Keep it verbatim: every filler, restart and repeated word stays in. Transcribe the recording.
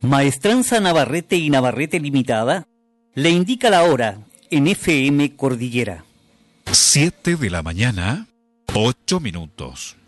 Maestranza Navarrete y Navarrete Limitada le indica la hora en F M Cordillera. Siete de la mañana, ocho minutos.